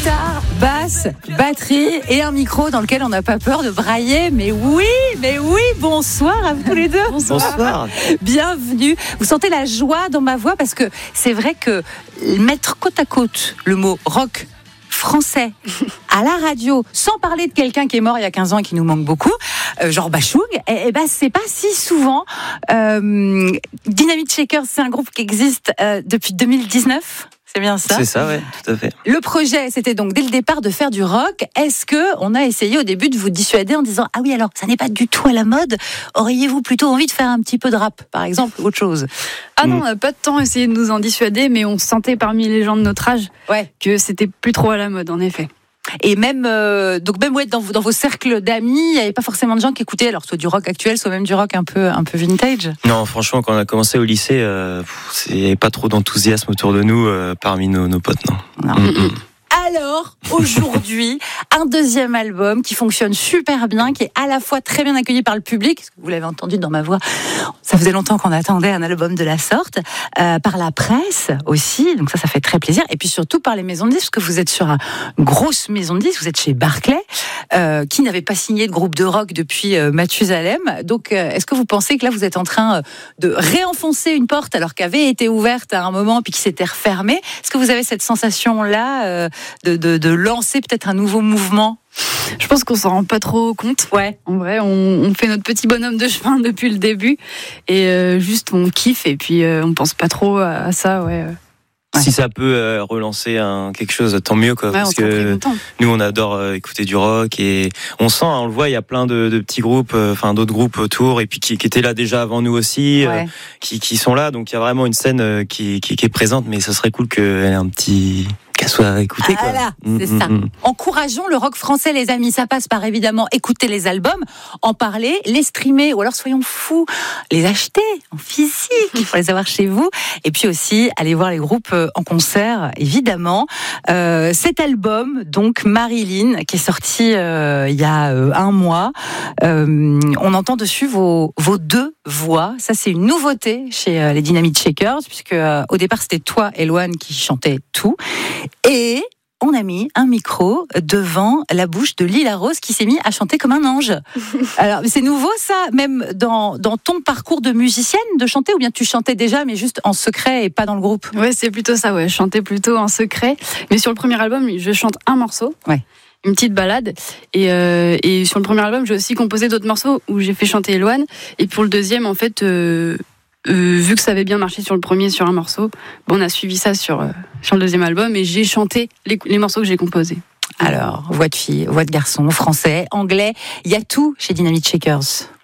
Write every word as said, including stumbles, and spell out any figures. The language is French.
Guitare, basse, batterie et un micro dans lequel on n'a pas peur de brailler. Mais oui, mais oui, bonsoir à vous tous les deux. Bonsoir. Bonsoir. Bienvenue. Vous sentez la joie dans ma voix parce que c'est vrai que mettre côte à côte le mot rock français à la radio, sans parler de quelqu'un qui est mort il y a quinze ans et qui nous manque beaucoup, euh, genre Bashung, et, et ben c'est pas si souvent. Euh, Dynamite Shakers, c'est un groupe qui existe euh, depuis deux mille dix-neuf. C'est bien ça ? C'est ça, ouais, tout à fait. Le projet, c'était donc dès le départ de faire du rock. Est-ce que on a essayé au début de vous dissuader en disant ah oui alors ça n'est pas du tout à la mode. Auriez-vous plutôt envie de faire un petit peu de rap, par exemple, ou autre chose ? Ah non, on n'a pas de temps essayé de nous en dissuader, mais on sentait parmi les gens de notre âge ouais. que c'était plus trop à la mode, en effet. Et même, euh, donc même ouais, dans, dans vos cercles d'amis, il n'y avait pas forcément de gens qui écoutaient, alors soit du rock actuel, soit même du rock un peu, un peu vintage. Non, franchement, quand on a commencé au lycée, euh, il n'y avait pas trop d'enthousiasme autour de nous, euh, parmi nos, nos potes, non. non. Mm-mm. Alors, aujourd'hui, un deuxième album qui fonctionne super bien, qui est à la fois très bien accueilli par le public, vous l'avez entendu dans ma voix, ça faisait longtemps qu'on attendait un album de la sorte, euh, par la presse aussi, donc ça, ça fait très plaisir, et puis surtout par les maisons de disques, parce que vous êtes sur une grosse maison de disques, vous êtes chez Barclay, euh, qui n'avait pas signé de groupe de rock depuis euh, Mathusalem, donc euh, est-ce que vous pensez que là, vous êtes en train euh, de réenfoncer une porte, alors qu'avait été ouverte à un moment, puis qui s'était refermée ? Est-ce que vous avez cette sensation-là euh, De, de, de lancer peut-être un nouveau mouvement ? Je pense qu'on s'en rend pas trop compte. Ouais. En vrai, on, on fait notre petit bonhomme de chemin depuis le début et euh, juste on kiffe et puis euh, on pense pas trop à, à ça. Ouais. Ouais. Si ça peut euh, relancer un, quelque chose, tant mieux quoi. Ouais, parce que nous on adore euh, écouter du rock et on sent, hein, on le voit, il y a plein de, de petits groupes, enfin euh, d'autres groupes autour et puis qui, qui étaient là déjà avant nous aussi, ouais. euh, qui, qui sont là. Donc il y a vraiment une scène euh, qui, qui, qui est présente, mais ça serait cool qu'elle ait un petit qu'elle soit écoutée. Ah là, c'est mmh, ça. Mmh. Encourageons le rock français, les amis. Ça passe par évidemment écouter les albums, en parler, les streamer, ou alors soyons fous, les acheter en physique, il faut les avoir chez vous. Et puis aussi aller voir les groupes en concert, évidemment. Euh, cet album, donc Marilyn, qui est sorti euh, il y a euh, un mois, euh, on entend dessus vos, vos deux voix. Ça, c'est une nouveauté chez euh, les Dynamite Shakers, puisque euh, au départ c'était toi, Eloane, qui chantait tout. Et on a mis un micro devant la bouche de Lila Rose qui s'est mis à chanter comme un ange. Alors, c'est nouveau ça, même dans, dans ton parcours de musicienne, de chanter, ou bien tu chantais déjà, mais juste en secret et pas dans le groupe ? Ouais, c'est plutôt ça, ouais. Je chantais plutôt en secret. Mais sur le premier album, je chante un morceau. Ouais. Une petite balade. Et, euh, et sur le premier album, j'ai aussi composé d'autres morceaux où j'ai fait chanter Eloane. Et pour le deuxième, en fait... Euh, Euh, vu que ça avait bien marché sur le premier, sur un morceau, bon, on a suivi ça sur, euh, sur le deuxième album et j'ai chanté les, les morceaux que j'ai composés. Alors, voix de fille, voix de garçon, français, anglais, il y a tout chez Dynamite Shakers.